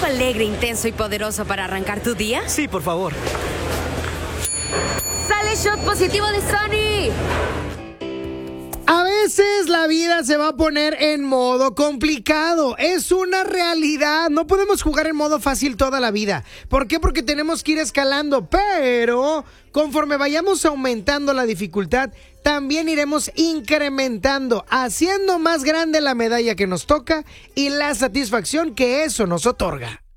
alegre, intenso y poderoso para arrancar tu día? Sí, por favor. ¡Sale shot positivo de Sony! A veces la vida se va a poner en modo complicado. Es una realidad. No podemos jugar en modo fácil toda la vida. ¿Por qué? Porque tenemos que ir escalando. Pero conforme vayamos aumentando la dificultad, también iremos incrementando, haciendo más grande la medalla que nos toca y la satisfacción que eso nos otorga.